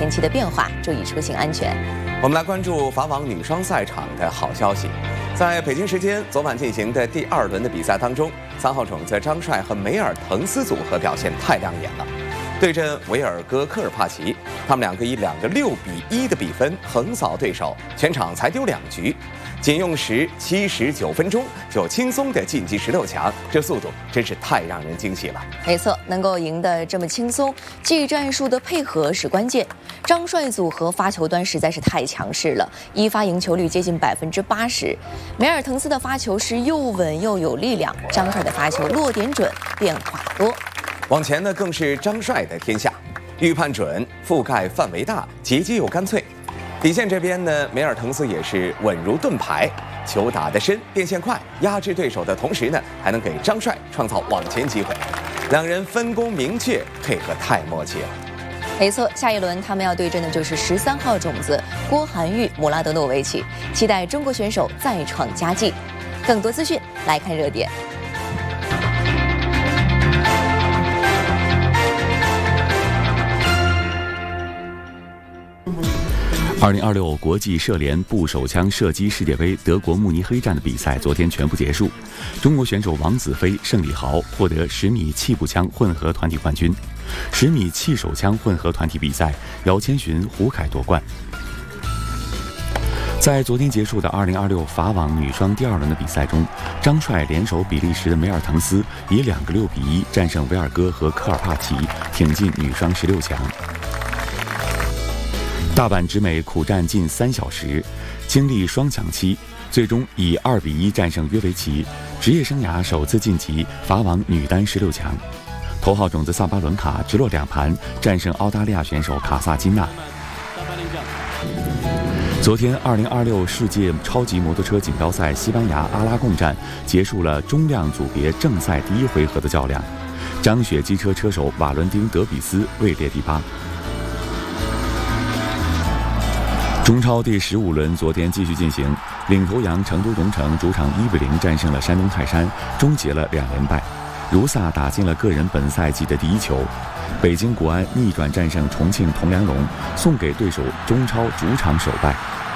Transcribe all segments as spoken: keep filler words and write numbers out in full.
天气的变化，注意出行安全。 我们来关注法网女双赛场的好消息。在北京时间昨晚进行的第二轮的比赛当中，三号种子张帅和梅尔滕斯组合表现太亮眼了。对阵维尔戈科尔帕奇，他们两个以两个六比一的比分横扫对手，全场才丢两局，仅用时七十九分钟就轻松的晋级十六强，这速度真是太让人惊喜了。 没错，能够赢得这么轻松，技战术的配合是关键。张帅组合发球端实在是太强势了，一发赢球率接近百分之八十。梅尔滕斯的发球是又稳又有力量，张帅的发球落点准，变化多。 往前呢，更是张帅的天下，预判准，覆盖范围大，节节又干脆。底线这边呢，梅尔滕斯也是稳如盾牌，球打得深，变现快，压制对手的同时呢，还能给张帅创造往前机会。两人分工明确，配合太默契了。 没错，下一轮他们要对阵的就是十三号种子郭涵玉、姆拉德诺维奇，期待中国选手再创佳绩。更多资讯来看热点。 二零二六国际射联步手枪射击世界杯德国慕尼黑站的比赛昨天全部结束，中国选手王子飞、盛礼豪获得十米气步枪混合团体冠军，十米气手枪混合团体比赛，姚千寻、胡凯夺冠。在昨天结束的二零二六法网女双第二轮的比赛中，张帅联手比利时的梅尔滕斯，以两个六比一战胜维尔戈和科尔帕奇，挺进女双十六强。大阪直美苦战近三小时，经历双抢七，最终以二比一战胜约维奇，职业生涯首次晋级法网女单十六强。头号种子萨巴伦卡直落两盘战胜澳大利亚选手卡萨金娜。昨天，二零二六世界超级摩托车锦标赛西班牙阿拉贡站结束了中量组别正赛第一回合的较量，张雪机车车手瓦伦丁·德比斯位列第八。中超第十五轮昨天继续进行，领头羊成都蓉城主场一比零战胜了山东泰山，终结了两连败。如萨打进了个人本赛季的第一球。北京国安逆转战胜重庆铜梁龙，送给对手中超主场首败。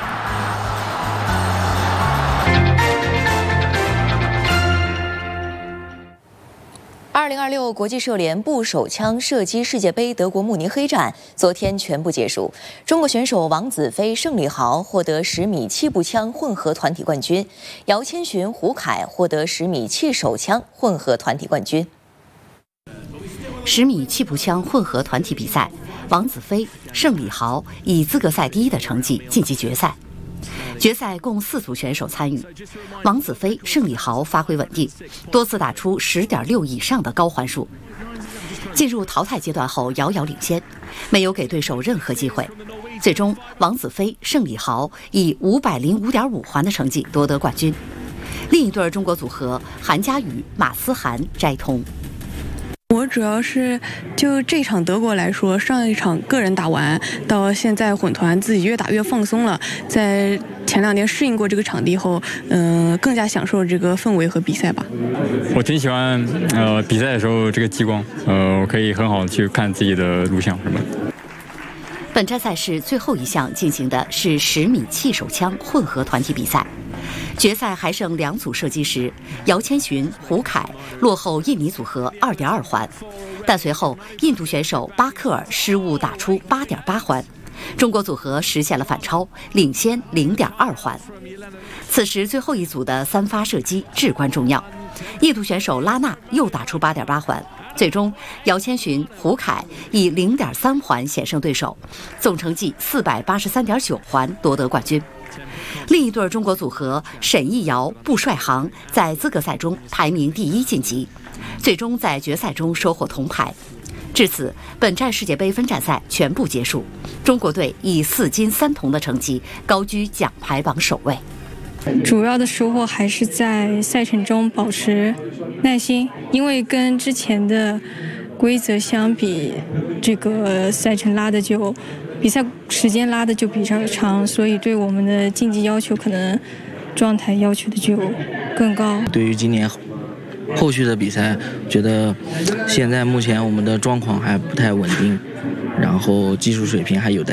二零二六国际射联步手枪射击世界杯德国慕尼黑站昨天全部结束，中国选手王子飞、盛礼豪获得十米气步枪混合团体冠军，姚千寻、胡凯获得十米气手枪混合团体冠军。 十米气步枪混合团体比赛，王子飞、盛礼豪以资格赛第一的成绩晋级决赛。决赛共四组选手参与，王子飞、盛礼豪发挥稳定，多次打出十点六以上的高环数。进入淘汰阶段后遥遥领先，没有给对手任何机会。最终，王子飞、盛礼豪以五百零五点五环的成绩夺得冠军。另一对中国组合韩佳宇、马思涵摘铜。 我主要是就这场德国来说，上一场个人打完到现在混团自己越打越放松了，在前两天适应过这个场地后，嗯、呃，更加享受这个氛围和比赛吧。 我挺喜欢呃比赛的时候这个激光，呃，我可以很好的去看自己的录像什么的。 本站赛事最后一项进行的是十米气手枪混合团体比赛。决赛还剩两组射击时，姚千寻、胡凯落后印尼组合二点二环，但随后印度选手巴克尔失误打出八点八环，中国组合实现了反超，领先零点二环。此时最后一组的三发射击至关重要，印度选手拉纳又打出八点八环，最终姚千寻、胡凯以零点三环险胜对手，总成绩四百八十三点九环夺得冠军。另一对中国组合沈艺瑶、布帅航在资格赛中排名第一晋级，最终在决赛中收获铜牌。至此，本站世界杯分站赛全部结束，中国队以四金三铜的成绩高居奖牌榜首位。 主要的收获还是在赛程中保持耐心，因为跟之前的规则相比，这个赛程拉的就比赛时间拉的就比较长，所以对我们的竞技要求可能状态要求的就更高。 对于今年后续的比赛，觉得现在目前我们的状况还不太稳定，然后技术水平还有待